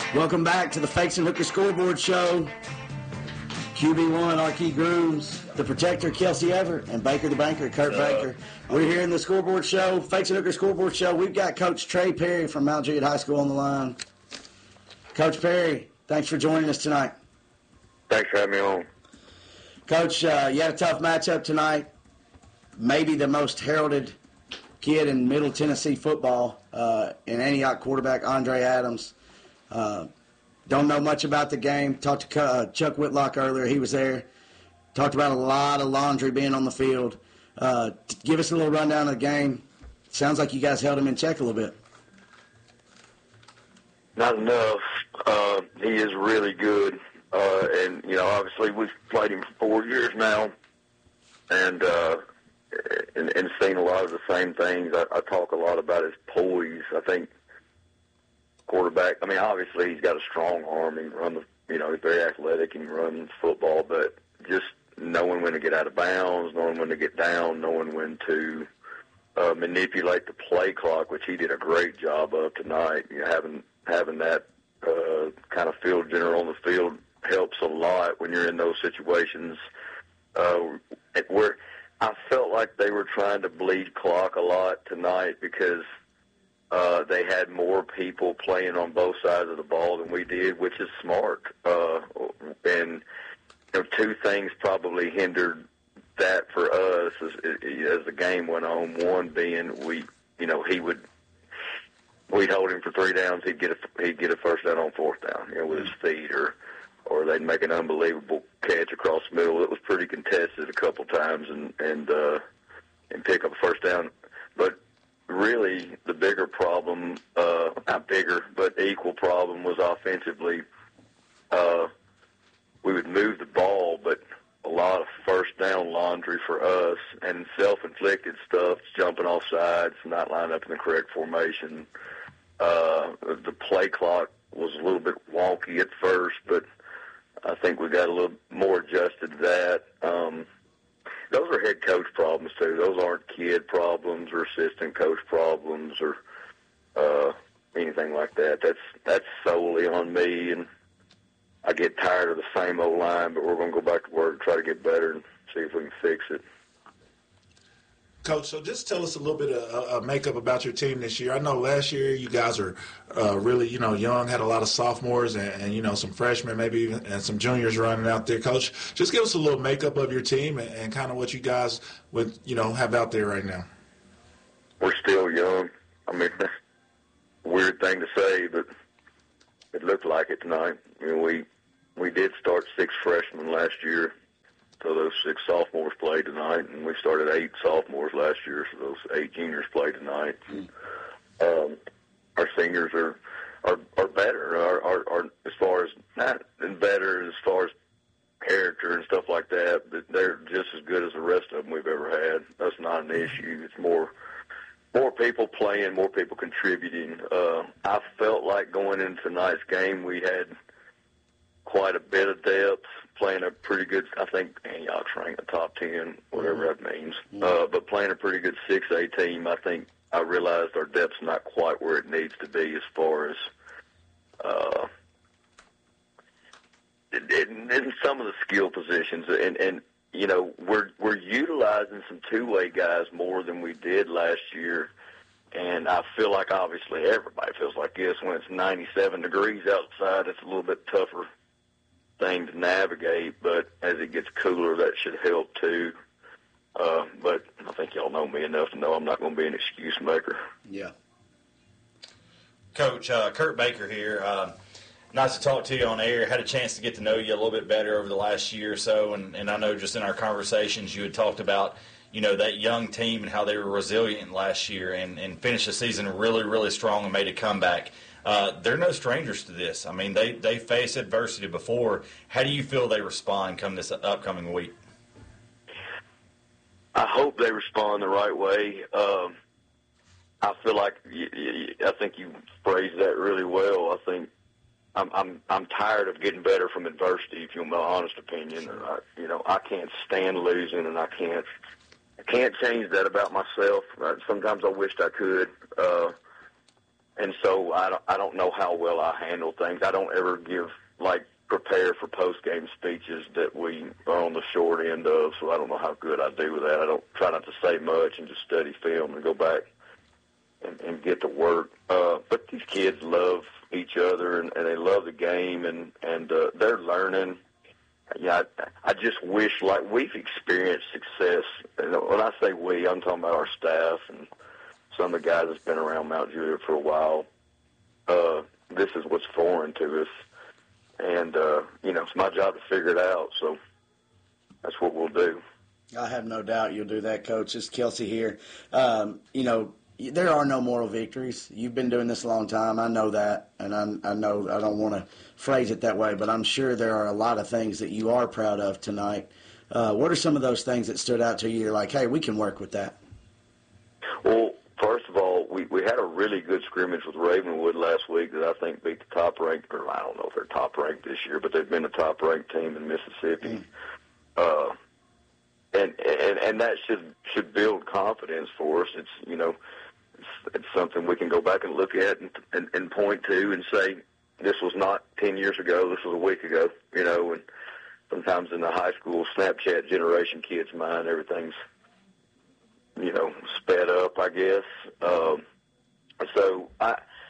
Welcome back to the Fakes and Hooker Scoreboard Show. QB1, Arkey Grooms, the Protector, Kelsey Everett, and Baker the Banker, Kurt Baker. We're here in the Scoreboard Show, Fakes and Hooker Scoreboard Show. We've got Coach Trey Perry from Mount Juliet High School on the line. Coach Perry, thanks for joining us tonight. Thanks for having me on. Coach, you had a tough matchup tonight. Maybe the most heralded kid in Middle Tennessee football, in Antioch quarterback Andre Adams. Don't know much about the game. Talked to Chuck Whitlock earlier. He was there. Talked about a lot of laundry being on the field. Give us a little rundown of the game. Sounds like you guys held him in check a little bit. Not enough. He is really good. And, obviously we've played him for 4 years now and seen a lot of the same things. I talk a lot about his poise. I think quarterback, obviously he's got a strong arm. He can run he's very athletic and runs football, but just knowing when to get out of bounds, knowing when to get down, knowing when to manipulate the play clock, which he did a great job of tonight. Having that kind of field general on the field helps a lot when you're in those situations where I felt like they were trying to bleed clock a lot tonight because they had more people playing on both sides of the ball than we did, which is smart. And two things probably hindered that for us as the game went on. One being we'd hold him for 3 downs, he'd get a first down on 4th down, with his feet, or they'd make an unbelievable catch across the middle. It was pretty contested a couple times and pick up a first down. But really, the bigger problem, not bigger, but equal problem was offensively. We would move the ball, but a lot of first down laundry for us and self-inflicted stuff, jumping off sides, not lining up in the correct formation. The play clock was a little bit wonky at first, but I think we got a little more adjusted to that. Those are head coach problems, too. Those aren't kid problems or assistant coach problems or anything like that. That's solely on me, and I get tired of the same old line, but we're going to go back to work and try to get better and see if we can fix it. Coach, so just tell us a little bit of makeup about your team this year. I know last year you guys are really, young, had a lot of sophomores and some freshmen maybe and some juniors running out there. Coach, just give us a little makeup of your team and kind of what you guys would, have out there right now. We're still young. That's a weird thing to say, but it looked like it tonight. We did start 6 freshmen last year. So those 6 sophomores played tonight, and we started 8 sophomores last year, so those 8 juniors played tonight. Our seniors are better, are as far as not better as far as character and stuff like that, but they're just as good as the rest of them we've ever had. That's not an issue. It's more people playing, more people contributing. I felt like going into tonight's game we had quite a bit of depth, playing a pretty good, I think Antioch's ranked in the top 10, whatever that means, but playing a pretty good 6A team. I think I realized our depth's not quite where it needs to be as far as in some of the skill positions, and we're utilizing some two-way guys more than we did last year. And I feel like obviously everybody feels like this. When it's 97 degrees outside, it's a little bit tougher thing to navigate, but as it gets cooler, that should help too. But I think y'all know me enough to know I'm not going to be an excuse maker. Yeah. Coach, Kurt Baker here. Nice to talk to you on air. Had a chance to get to know you a little bit better over the last year or so, and I know just in our conversations you had talked about, that young team and how they were resilient last year and finished the season really, really strong and made a comeback. They're no strangers to this. They faced adversity before. How do you feel they respond come this upcoming week? I hope they respond the right way. I feel like I think you phrased that really well. I think I'm tired of getting better from adversity, if you want my honest opinion. Sure. I can't stand losing, and I can't change that about myself. Sometimes I wished I could. and so I don't know how well I handle things. I don't ever prepare for post-game speeches that we are on the short end of, so I don't know how good I do with that. I don't try not to say much and just study film and go back and get to work. But these kids love each other, and they love the game, and they're learning. Yeah, I just wish, like, we've experienced success. And when I say we, I'm talking about our staff and some of the guys that's been around Mount Juliet for a while. This is what's foreign to us. And, it's my job to figure it out, so that's what we'll do. I have no doubt you'll do that, Coach. It's Kelsey here. There are no moral victories. You've been doing this a long time. I know that, and I know I don't want to phrase it that way, but I'm sure there are a lot of things that you are proud of tonight. What are some of those things that stood out to you? You're like, hey, we can work with that. Well, first of all, we had a really good scrimmage with Ravenwood last week that I think beat the top-ranked, or I don't know if they're top-ranked this year, but they've been a top-ranked team in Mississippi. And that should build confidence for us. It's something we can go back and look at and point to and say, this was not 10 years ago, this was a week ago, and sometimes in the high school Snapchat generation kids' mind, everything's, sped up, I guess. So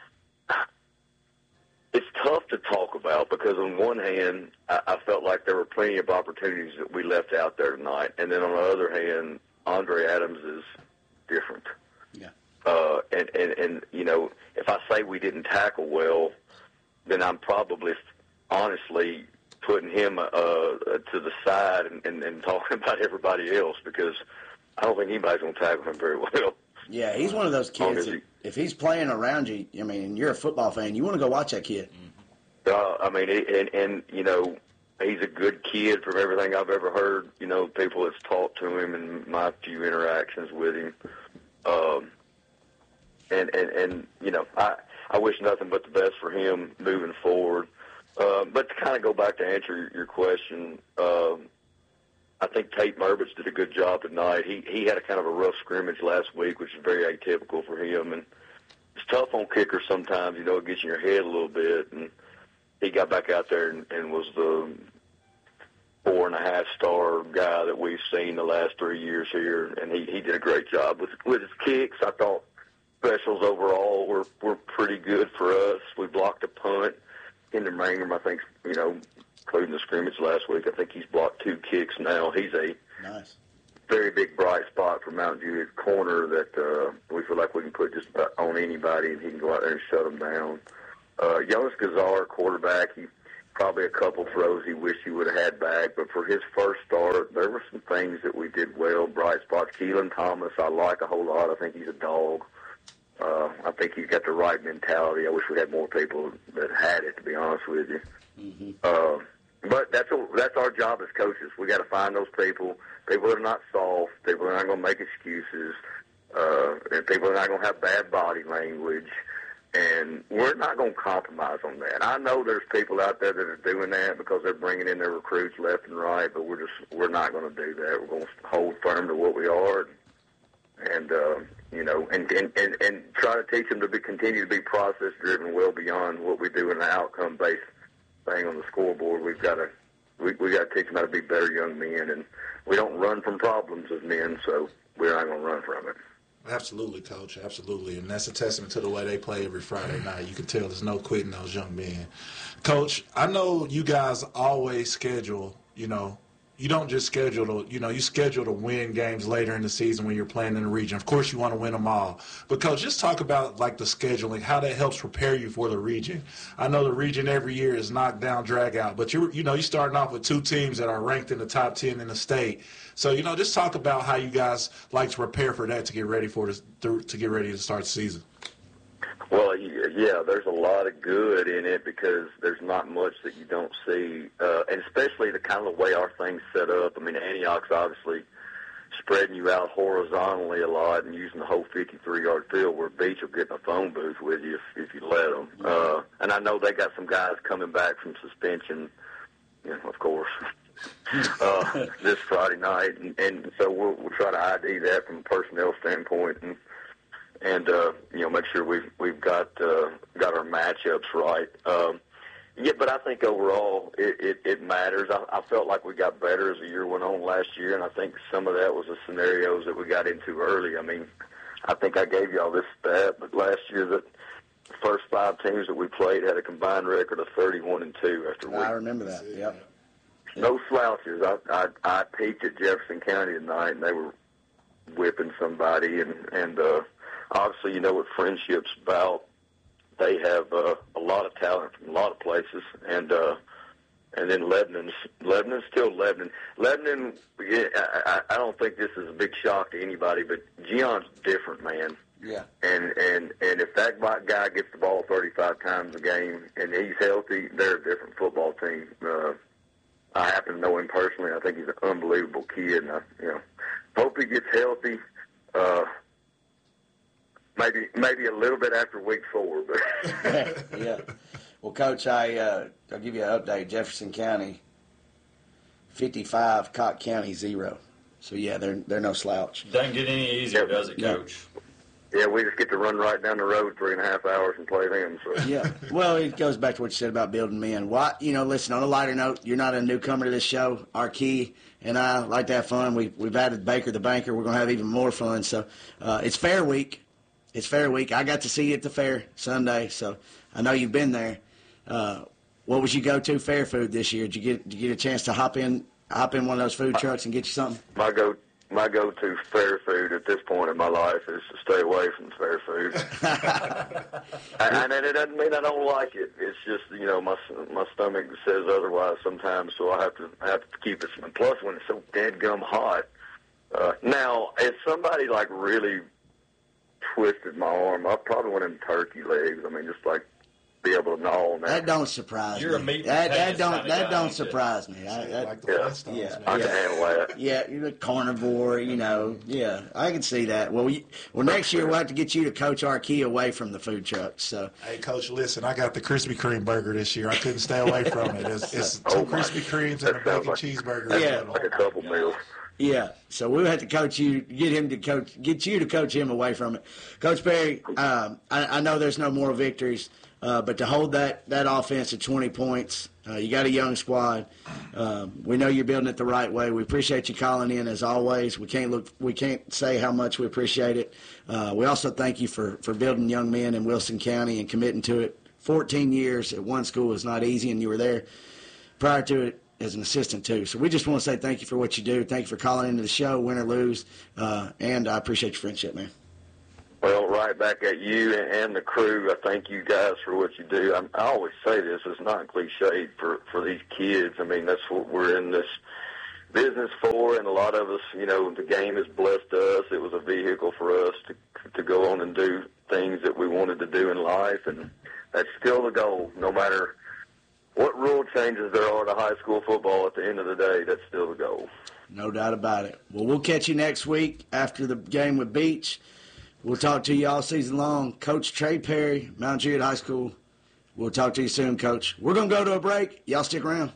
it's tough to talk about because on one hand, I felt like there were plenty of opportunities that we left out there tonight. And then on the other hand, Andre Adams is different. Yeah. And if I say we didn't tackle well, then I'm probably honestly putting him to the side and talking about everybody else because I don't think anybody's going to tackle him very well. Yeah, he's one of those kids that if he's playing around you, and you're a football fan, you want to go watch that kid. He's a good kid from everything I've ever heard. People have talked to him and my few interactions with him. I wish nothing but the best for him moving forward. But to kind of go back to answer your question, I think Tate Murbitz did a good job tonight. He had a kind of a rough scrimmage last week, which is very atypical for him. And it's tough on kickers sometimes, it gets in your head a little bit. And he got back out there and was the 4.5-star guy that we've seen the last 3 years here. And he did a great job with his kicks. I thought specials overall were pretty good for us. We blocked a punt. Kendon Mangum, I think, including the scrimmage last week, I think he's blocked 2 kicks now. He's a very big bright spot for Mount Juliet corner that we feel like we can put just about on anybody, and he can go out there and shut them down. Jonas Gazar, quarterback, he probably a couple throws he wished he would have had back, but for his first start, there were some things that we did well, bright spots. Keelan Thomas, I like a whole lot. I think he's a dog. I think he's got the right mentality. I wish we had more people that had it, to be honest with you. Mm-hmm. But that's our job as coaches. We got to find those people that are not soft, people that are not going to make excuses, and people that are not going to have bad body language. And we're not going to compromise on that. I know there's people out there that are doing that because they're bringing in their recruits left and right, but we're not going to do that. We're going to hold firm to what we are, and try to teach them to continue to be process driven, well beyond what we do in the outcome based thing on the scoreboard. We got to teach them how to be better young men, and we don't run from problems as men, so we're not going to run from it. Absolutely, Coach. Absolutely. And that's a testament to the way they play every Friday night. You can tell there's no quitting those young men. Coach, I know you guys always schedule, you don't just schedule to, you schedule to win games later in the season when you're playing in the region. Of course, you want to win them all. But, Coach, just talk about, the scheduling, how that helps prepare you for the region. I know the region every year is knock down, drag out. But, you're starting off with 2 teams that are ranked in the top 10 in the state. So, just talk about how you guys like to prepare for that to get ready to start the season. Well, yeah, there's a lot of good in it because there's not much that you don't see, and especially the kind of the way our thing's set up. I mean, Antioch's obviously spreading you out horizontally a lot and using the whole 53-yard field where Beach will get in a phone booth with you if you let them. And I know they got some guys coming back from suspension, of course, this Friday night, and so we'll try to ID that from a personnel standpoint. And and make sure we've got our matchups right. Yeah, but I think overall it matters. I felt like we got better as the year went on last year, and I think some of that was the scenarios that we got into early. I mean, I think I gave y'all this stat, but last year that the first 5 teams that we played had a combined record of 31-2 after week. I remember that. Yep. No slouches. I peeked at Jefferson County tonight, and they were whipping somebody, and obviously you know what friendship's about. They have a lot of talent from a lot of places, and then Lebanon's still Lebanon. Lebanon, I don't think this is a big shock to anybody, but Gion's different, man. Yeah. And if that guy gets the ball 35 times a game and he's healthy, they're a different football team. I happen to know him personally. I think he's an unbelievable kid, and I hope he gets healthy. Maybe a little bit after week 4, but yeah. Well, Coach, I'll give you an update. Jefferson County 55, Cott County 0. So yeah, they're no slouch. Doesn't get any easier, does it, Coach? Yeah, we just get to run right down the road 3.5 hours and play them. So. Yeah. Well, it goes back to what you said about building men. Why, listen, on a lighter note, you're not a newcomer to this show. Our key and I like to have fun. We've added Baker the Banker. We're going to have even more fun. So it's Fair Week. It's Fair Week. I got to see you at the fair Sunday, so I know you've been there. What was your go-to fair food this year? Did you get a chance to hop in one of those food trucks and get you something? My go-to fair food at this point in my life is to stay away from fair food. And it doesn't mean I don't like it. It's just my stomach says otherwise sometimes, so I have to keep it. And plus, when it's so dead-gum hot. Now, if somebody like really twisted my arm, I probably want them turkey legs. I mean, just like be able to gnaw on that. That don't surprise You're me. A meat that don't surprise me. Like the Flintstones, yeah. I can handle that. Yeah, you're a carnivore, Yeah, I can see that. Well, next year we'll have to get you to coach our key away from the food trucks. So. Hey, Coach, listen, I got the Krispy Kreme burger this year. I couldn't stay away from it. It's 2 Krispy Kremes and a bacon cheeseburger. Yeah. Like a couple meals. Yeah, so we'll have to get you to coach him away from it. Coach Perry, I know there's no more victories, but to hold that offense at 20 points, you got a young squad. We know you're building it the right way. We appreciate you calling in as always. We can't say how much we appreciate it. We also thank you for building young men in Wilson County and committing to it. 14 years at one school is not easy, and you were there prior to it as an assistant too. So we just want to say thank you for what you do. Thank you for calling into the show, win or lose, and I appreciate your friendship, man. Well, right back at you and the crew. I thank you guys for what you do. I always say this. It's not cliched for these kids. I mean, that's what we're in this business for, and a lot of us, the game has blessed us. It was a vehicle for us to go on and do things that we wanted to do in life, and that's still the goal, no matter what rule changes there are to high school football. At the end of the day, that's still the goal. No doubt about it. Well, we'll catch you next week after the game with Beach. We'll talk to you all season long. Coach Trey Perry, Mount Juliet High School. We'll talk to you soon, Coach. We're going to go to a break. Y'all stick around.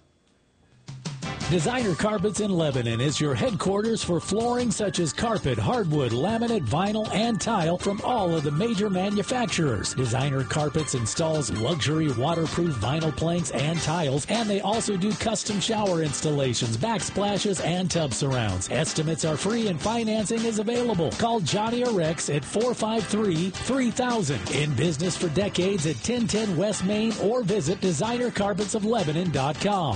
Designer Carpets in Lebanon is your headquarters for flooring such as carpet, hardwood, laminate, vinyl, and tile from all of the major manufacturers. Designer Carpets installs luxury waterproof vinyl planks and tiles, and they also do custom shower installations, backsplashes, and tub surrounds. Estimates are free and financing is available. Call Johnny or Rex at 453-3000. In business for decades at 1010 West Main, or visit designercarpetsoflebanon.com.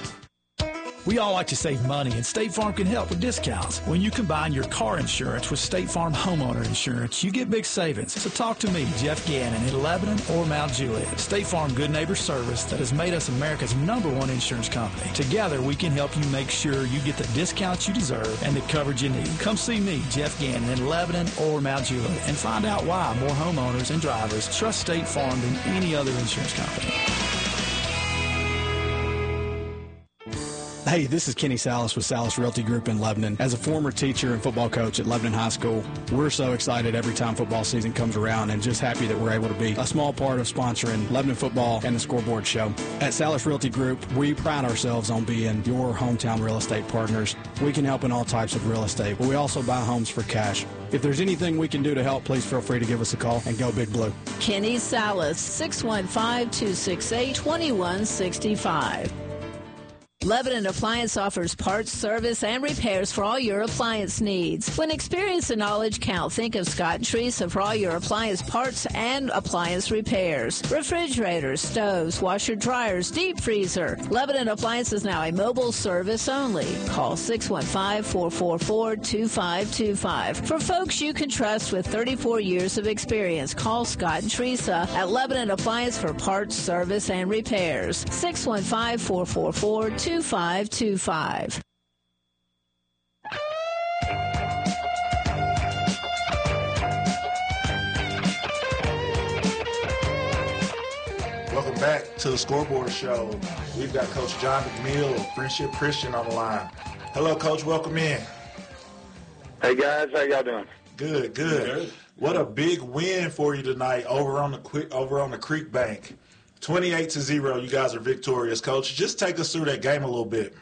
We all like to save money, and State Farm can help with discounts. When you combine your car insurance with State Farm homeowner insurance, you get big savings. So talk to me, Jeff Gannon, in Lebanon or Mount Juliet. State Farm Good Neighbor Service that has made us America's #1 insurance company. Together, we can help you make sure you get the discounts you deserve and the coverage you need. Come see me, Jeff Gannon, in Lebanon or Mount Juliet, and find out why more homeowners and drivers trust State Farm than any other insurance company. Hey, this is Kenny Salas with Salas Realty Group in Lebanon. As a former teacher and football coach at Lebanon High School, we're so excited every time football season comes around and just happy that we're able to be a small part of sponsoring Lebanon football and the Scoreboard Show. At Salas Realty Group, we pride ourselves on being your hometown real estate partners. We can help in all types of real estate, but we also buy homes for cash. If there's anything we can do to help, please feel free to give us a call and go Big Blue. Kenny Salas, 615-268-2165. Lebanon Appliance offers parts, service, and repairs for all your appliance needs. When experience and knowledge count, think of Scott and Teresa for all your appliance parts and appliance repairs. Refrigerators, stoves, washer dryers, deep freezer. Lebanon Appliance is now a mobile service only. Call 615-444-2525. For folks you can trust with 34 years of experience, call Scott and Teresa at Lebanon Appliance for parts, service, and repairs. 615-444-2525. Welcome back to the Scoreboard Show. We've got Coach John McMill of Friendship Christian on the line. Hello, Coach. Welcome in. Hey, guys. How y'all doing? Good. What a big win for you tonight over on the Creek Bank. 28-0, you guys are victorious, Coach. Just take us through that game a little bit.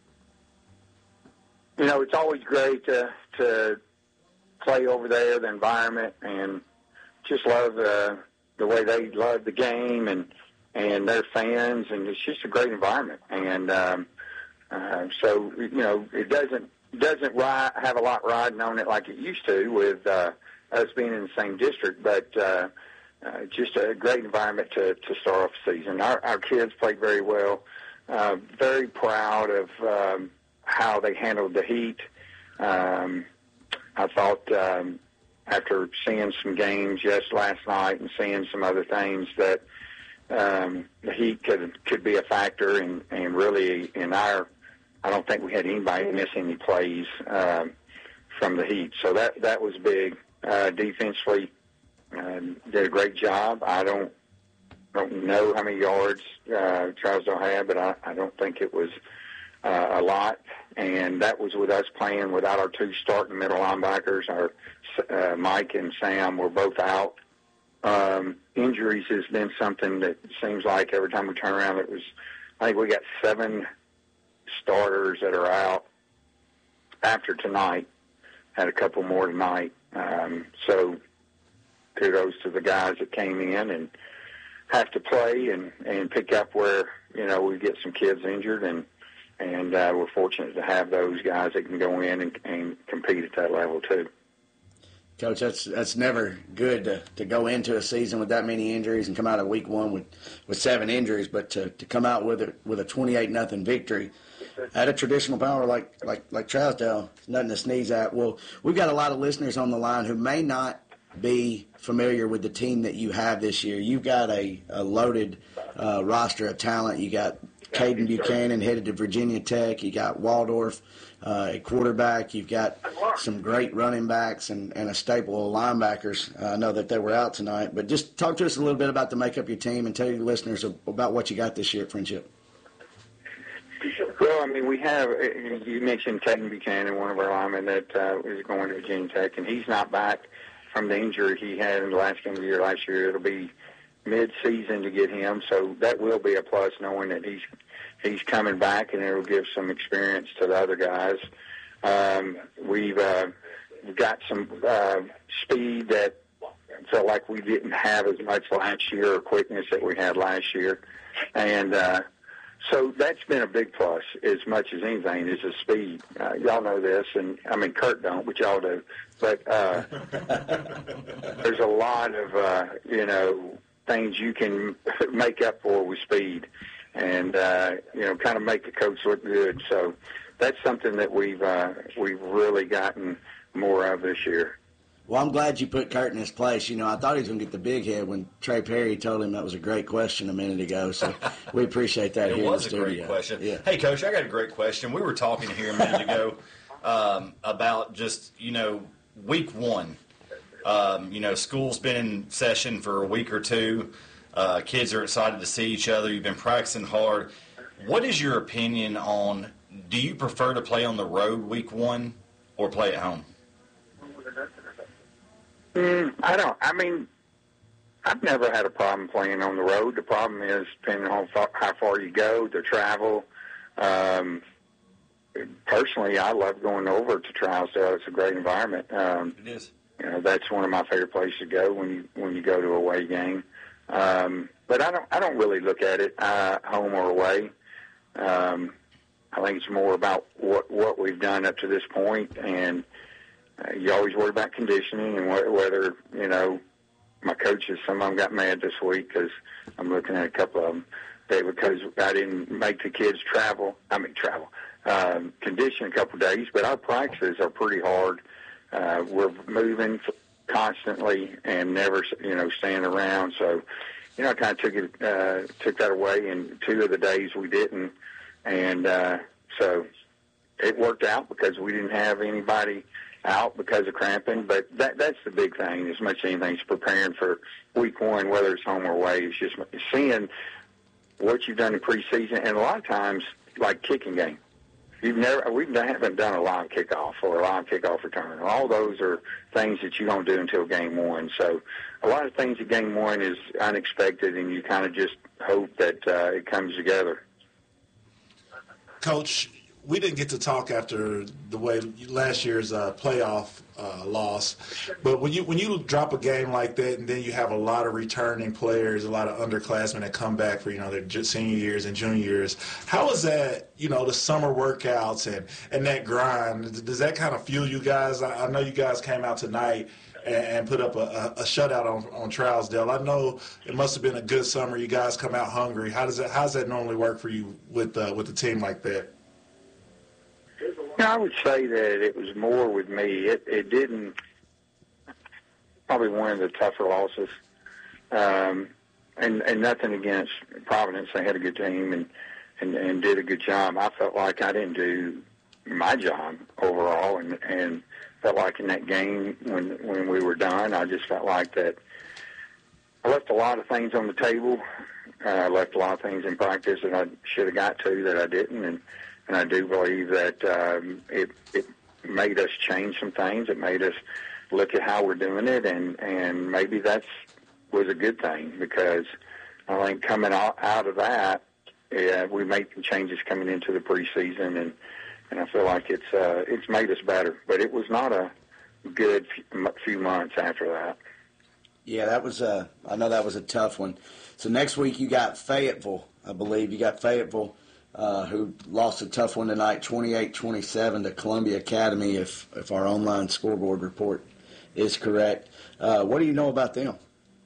You know, it's always great to play over there, the environment, and just love the way they love the game and their fans, and it's just a great environment. And so, you know, it doesn't have a lot riding on it like it used to with us being in the same district, but just a great environment to start off the season. Our kids played very well. Very proud of how they handled the heat. I thought after seeing some games last night and seeing some other things that the heat could be a factor, and really I don't think we had anybody miss any plays from the heat. So that was big. Defensively, did a great job. I don't know how many yards Trousdale had, but I don't think it was a lot. And that was with us playing without our two starting middle linebackers. Our Mike and Sam were both out. Injuries has been something that seems like every time we turn around, I think we got 7 starters that are out after tonight. Had a couple more tonight. So kudos to the guys that came in and have to play and pick up where, you know, we get some kids injured, and we're fortunate to have those guys that can go in and compete at that level too. Coach, that's never good to go into a season with that many injuries and come out of week one with 7 injuries, but to come out with a 28-0 victory at a traditional power like Trousdale, nothing to sneeze at. Well, we've got a lot of listeners on the line who may not be familiar with the team that you have this year. You've got a loaded roster of talent. You got Caden Buchanan headed to Virginia Tech. You got Waldorf at quarterback. You've got some great running backs and a staple of linebackers. I know that they were out tonight. But just talk to us a little bit about the makeup of your team and tell your listeners about what you got this year at Friendship. Well, I mean, we have, you mentioned Caden Buchanan, one of our linemen that is going to Virginia Tech, and he's not back from the injury he had in the last game of the year last year. It'll be mid-season to get him, so that will be a plus knowing that he's coming back, and it'll give some experience to the other guys. We've got some speed that felt like we didn't have as much last year, or quickness that we had last year, and so that's been a big plus as much as anything is the speed. Y'all know this, and I mean Kurt don't, but y'all do. But there's a lot of things you can make up for with speed, and kind of make the coach look good. So that's something that we've really gotten more of this year. Well, I'm glad you put Kurt in his place. You know, I thought he was going to get the big head when Trey Perry told him that was a great question a minute ago. So we appreciate that. It here was in the a great studio. question. Yeah. Hey, Coach, I got a great question. We were talking here a minute ago about just, week one. School's been in session for a week or two. Kids are excited to see each other. You've been practicing hard. What is your opinion on do you prefer to play on the road week one or play at home? I don't. I mean, I've never had a problem playing on the road. The problem is depending on how far you go, the travel. Personally, I love going over to Trousdale. It's a great environment. It is. You know, that's one of my favorite places to go when you go to a away game. But I don't really look at it home or away. I think it's more about what we've done up to this point, and you always worry about conditioning and whether, you know, my coaches, some of them got mad this week because I'm looking at a couple of them, because I didn't make the kids condition a couple of days, but our practices are pretty hard. We're moving constantly and never, you know, staying around. So, you know, I kind of took that away, and 2 of the days we didn't. And so it worked out because we didn't have anybody out because of cramping. But that's the big thing, as much as anything, is preparing for week one, whether it's home or away. It's just seeing what you've done in preseason, and a lot of times, like kicking game. We haven't done a live kickoff or a live kickoff return. All those are things that you don't do until game one. So a lot of things at game one is unexpected, and you kind of just hope that it comes together. Coach, we didn't get to talk after the way last year's playoff loss, but when you drop a game like that, and then you have a lot of returning players, a lot of underclassmen that come back for, you know, their senior years and junior years, how is that, you know, the summer workouts and that grind? Does that kind of fuel you guys? I know you guys came out tonight and put up a shutout on Trousdale. I know it must have been a good summer. You guys come out hungry. How's that normally work for you with the team like that? I would say that it was more with me. It didn't, probably one of the tougher losses. And nothing against Providence. They had a good team and did a good job. I felt like I didn't do my job overall, and felt like in that game when we were done, I just felt like that I left a lot of things on the table. I left a lot of things in practice that I should have got to that I didn't, and I do believe that it made us change some things. It made us look at how we're doing it, and maybe was a good thing, because I think coming out of that, we made some changes coming into the preseason, and I feel like it's made us better. But it was not a good few months after that. Yeah, that was I know that was a tough one. So next week you got Fayetteville, I believe. You got Fayetteville, who lost a tough one tonight, 28-27 to Columbia Academy, if our online scoreboard report is correct. What do you know about them?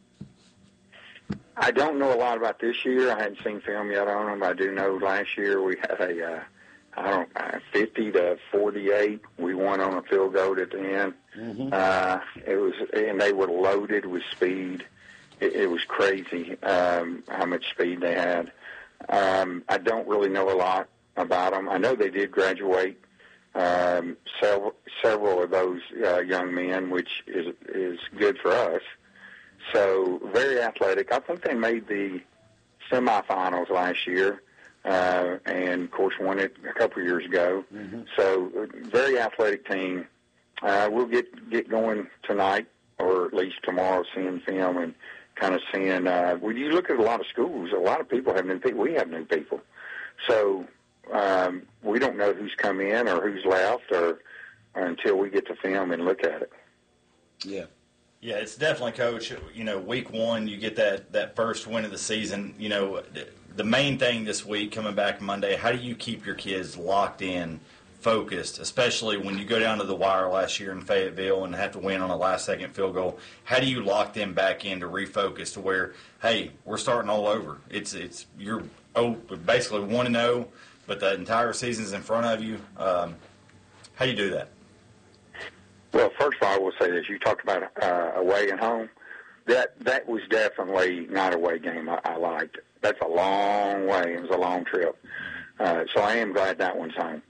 I don't know a lot about this year. I hadn't seen film yet on them. I do know last year we had a 50-48. We won on a field goal at the end. Mm-hmm. And they were loaded with speed. It was crazy how much speed they had. I don't really know a lot about them. I know they did graduate several of those young men, which is good for us. So very athletic. I think they made the semifinals last year, and of course won it a couple of years ago. Mm-hmm. So very athletic team. We'll get going tonight, or at least tomorrow, seeing film and kind of seeing. When you look at a lot of schools, a lot of people have new people. We have new people, so we don't know who's come in or who's left, or until we get to film and look at it. Yeah. Yeah, it's definitely, Coach, you know, week one, you get that first win of the season. You know, the main thing this week, coming back Monday, how do you keep your kids locked in, focused, especially when you go down to the wire last year in Fayetteville and have to win on a last-second field goal? How do you lock them back in to refocus to where, hey, we're starting all over? You're basically 1-0, but the entire season's in front of you. How do you do that? Well, first of all, I will say this. You talked about away and home. That was definitely not a away game I liked. That's a long way. It was a long trip. So I am glad that one's home.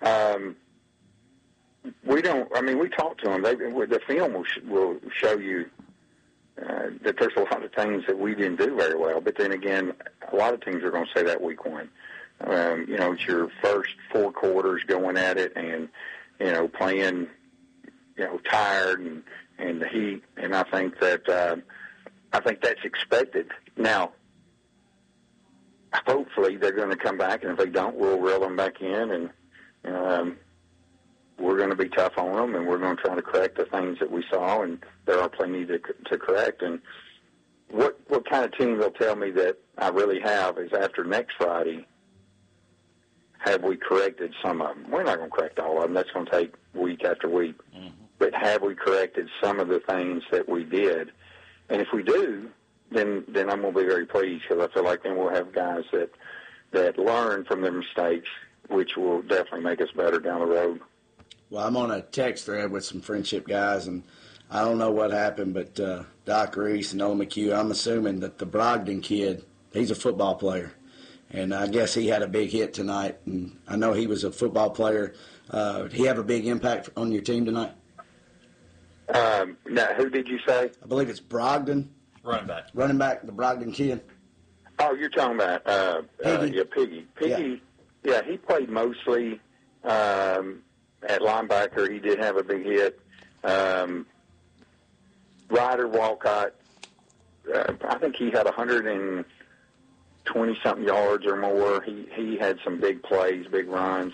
We talked to them. The film will show you that there's a lot of things that we didn't do very well. But then again, a lot of teams are going to say that week one. It's your first 4 quarters going at it and, playing, tired and the heat. And I think that's expected. Now, hopefully they're going to come back, and if they don't, we'll reel them back in, and we're going to be tough on them, and we're going to try to correct the things that we saw, and there are plenty to correct. And what kind of team they'll tell me that I really have is after next Friday, have we corrected some of them? We're not going to correct all of them. That's going to take week after week. Mm-hmm. But have we corrected some of the things that we did? And if we do, then I'm going to be very pleased, because I feel like then we'll have guys that learn from their mistakes, which will definitely make us better down the road. Well, I'm on a text thread with some Friendship guys, and I don't know what happened, but Doc Reese and Noah McHugh, I'm assuming that the Brogdon kid, he's a football player, and I guess he had a big hit tonight. And I know he was a football player. Did he have a big impact on your team tonight? Now, who did you say? I believe it's Brogdon. Running back, the Brogdon kid. Oh, you're talking about Piggy. Piggy, yeah, he played mostly at linebacker. He did have a big hit. Ryder Walcott, I think he had 120-something yards or more. He had some big plays, big runs.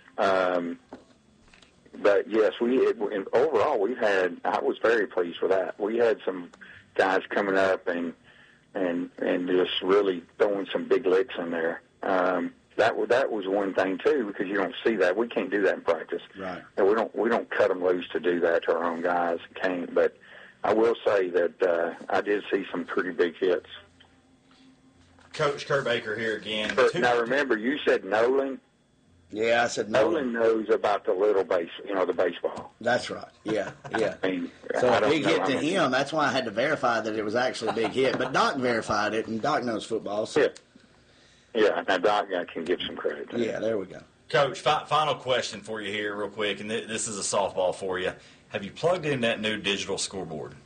But, yes, overall I was very pleased with that. We had some guys coming up and just really throwing some big licks in there. That was one thing too, because you don't see that. We can't do that in practice. Right. And we don't cut them loose to do that to our own guys. Can't. But I will say that I did see some pretty big hits. Coach Kurt Baker here again. Now remember, you said Nolan. Yeah, I said Nolan. Nolan knows about the little the baseball. That's right. Yeah. I mean, so a big hit to him. That's why I had to verify that it was actually a big hit. But Doc verified it, and Doc knows football. So. Yeah. Now Doc, I can give some credit to. Yeah, there we go. Coach, final question for you here, real quick, and this is a softball for you. Have you plugged in that new digital scoreboard?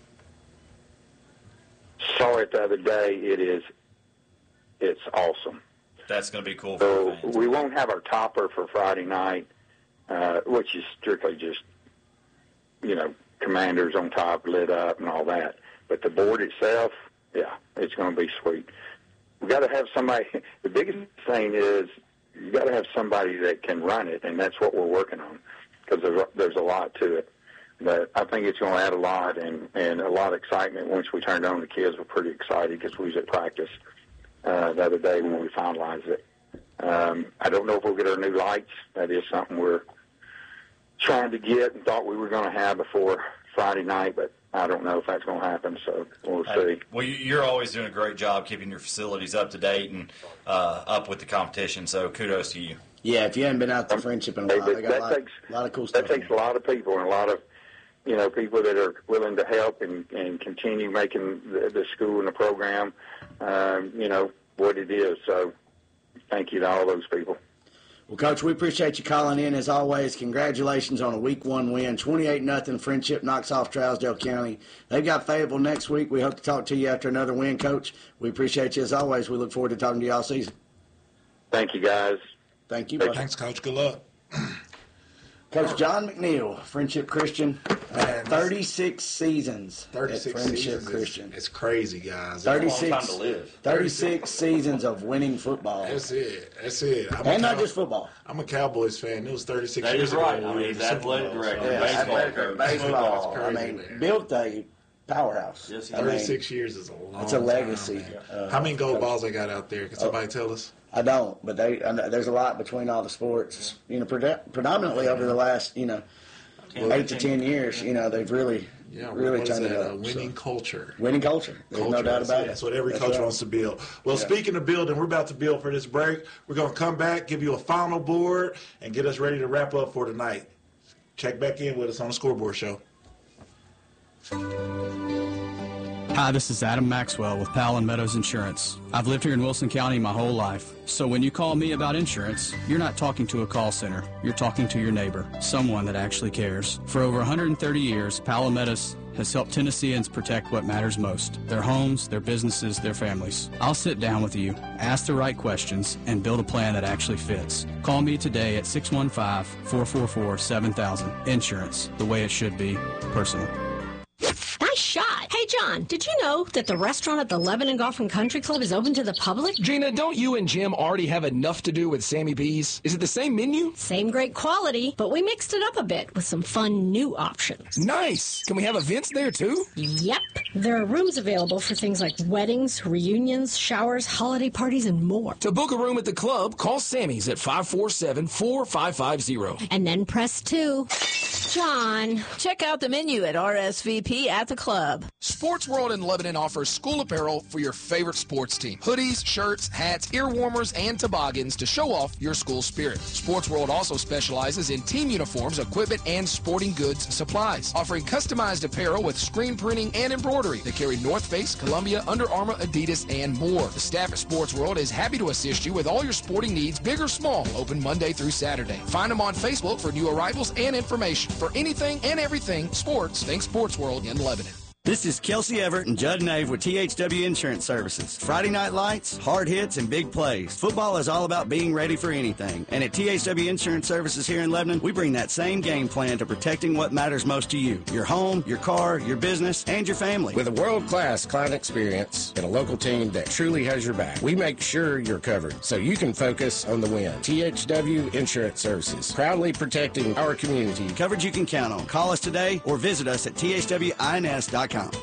Saw it the other day. It's awesome. That's going to be cool. So we won't have our topper for Friday night, which is strictly just, commanders on top, lit up and all that. But the board itself, yeah, it's going to be sweet. We got to have somebody. The biggest thing is you got to have somebody that can run it, and that's what we're working on, because there's a lot to it. But I think it's going to add a lot and a lot of excitement. Once we turned on, the kids were pretty excited because we was at practice the other day when we finalized it. I don't know if we'll get our new lights. That is something we're trying to get and thought we were going to have before Friday night, but I don't know if that's going to happen, so we'll see. Well, you're always doing a great job keeping your facilities up to date and up with the competition, so kudos to you. Yeah, if you haven't been out to Friendship in a while, they got a lot of cool stuff. That takes a lot of people and a lot of people that are willing to help and continue making the school and the program, what it is. So thank you to all those people. Well, Coach, we appreciate you calling in as always. Congratulations on a Week 1 win. 28-0 Friendship knocks off Trousdale County. They've got Fayetteville next week. We hope to talk to you after another win, Coach. We appreciate you as always. We look forward to talking to you all season. Thank you, guys. Thank you, buddy. Thanks, Coach. Good luck. Coach John McNeil, Friendship Christian, 36 seasons 36 at Friendship seasons Christian. It's crazy, guys. 36, a long time to live. 36 seasons of winning football. That's it. And not just football. I'm a Cowboys fan. It was 36 that years is right. ago. I mean, he's athletic director. Yeah, baseball. Baseball. Crazy, I mean, man. Built a powerhouse. Yes, 36 years is a long It's a legacy. time, how many gold balls they got out there? Can somebody tell us? I don't, but there's a lot between all the sports. Predominantly over the last 8 to 10 years, they've really turned it up. Winning culture. Winning culture. There's no doubt about it. That's what every coach wants to build. Well, speaking of building, we're about to build for this break. We're going to come back, give you a final board, and get us ready to wrap up for tonight. Check back in with us on the Scoreboard Show. Hi, this is Adam Maxwell with Powell & Meadows Insurance. I've lived here in Wilson County my whole life. So when you call me about insurance, you're not talking to a call center. You're talking to your neighbor, someone that actually cares. For over 130 years, Powell & Meadows has helped Tennesseans protect what matters most, their homes, their businesses, their families. I'll sit down with you, ask the right questions, and build a plan that actually fits. Call me today at 615-444-7000. Insurance, the way it should be, personal. Nice shot. Hey, John, did you know that the restaurant at the Lebanon Golf and Country Club is open to the public? Gina, don't you and Jim already have enough to do with Sammy B's? Is it the same menu? Same great quality, but we mixed it up a bit with some fun new options. Nice. Can we have events there, too? Yep. There are rooms available for things like weddings, reunions, showers, holiday parties, and more. To book a room at the club, call Sammy's at 547-4550. And then press 2. John. Check out the menu at RSVP at the club. Sports World in Lebanon offers school apparel for your favorite sports team. Hoodies, shirts, hats, ear warmers, and toboggans to show off your school spirit. Sports World also specializes in team uniforms, equipment, and sporting goods supplies, offering customized apparel with screen printing and embroidery. They carry North Face, Columbia, Under Armour, Adidas, and more. The staff at Sports World is happy to assist you with all your sporting needs, big or small, open Monday through Saturday. Find them on Facebook for new arrivals and information. For anything and everything sports, think Sports World in Lebanon. This is Kelsey Everett and Judd Nave with THW Insurance Services. Friday night lights, hard hits, and big plays. Football is all about being ready for anything. And at THW Insurance Services here in Lebanon, we bring that same game plan to protecting what matters most to you. Your home, your car, your business, and your family. With a world-class client experience and a local team that truly has your back, we make sure you're covered so you can focus on the win. THW Insurance Services, proudly protecting our community. Coverage you can count on. Call us today or visit us at thwins.com. Uh-oh,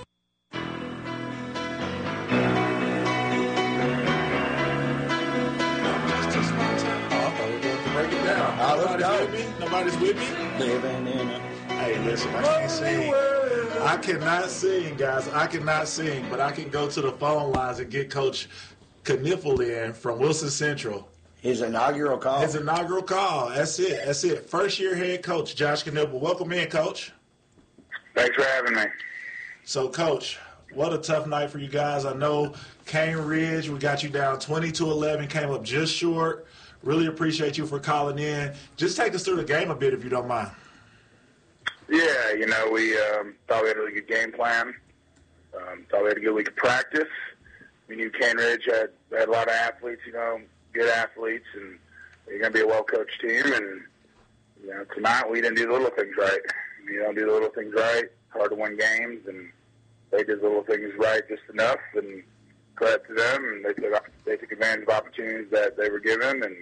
break it down. Nobody's with me? Living in a... Hey, listen, I can't sing. I cannot sing, guys. I cannot sing, but I can go to the phone lines and get Coach Kniffel in from Wilson Central. His inaugural call. His inaugural call. That's it. That's it. First-year head coach, Josh Kniffel. Welcome in, Coach. Thanks for having me. So, Coach, what a tough night for you guys. I know Cane Ridge, we got you down 20-11, came up just short. Really appreciate you for calling in. Just take us through the game a bit, if you don't mind. Yeah, you know, we thought we had a really good game plan. Thought we had a good week of practice. We knew Cane Ridge had a lot of athletes, you know, good athletes, and they're going to be a well-coached team. And, you know, tonight we didn't do the little things right. You don't do the little things right, hard to win games, and they did the little things right just enough, and credit to them, and they took advantage of opportunities that they were given, and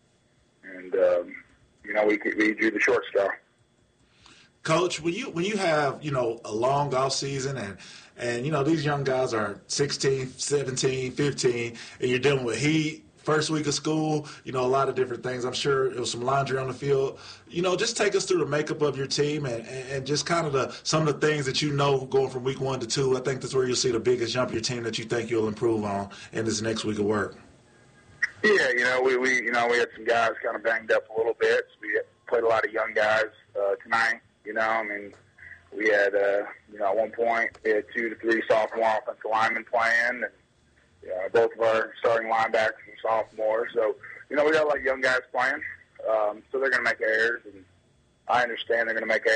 you know, we drew the short straw. Coach, when you have, you know, a long off season and you know, these young guys are 16, 17, 15, and you're dealing with heat, first week of school, you know, a lot of different things. I'm sure it was some laundry on the field. You know, just take us through the makeup of your team and just kind of some of the things that you know going from week 1 to 2. I think that's where you'll see the biggest jump of your team that you think you'll improve on in this next week of work. Yeah, you know, we had some guys kind of banged up a little bit. So we played a lot of young guys tonight. You know, I mean, we had, you know, at one point we had 2 to 3 sophomore offensive linemen playing, and both of our starting linebackers were sophomores. So, you know, we got a lot of young guys playing. So they're going to make errors, and I understand they're going to make errors.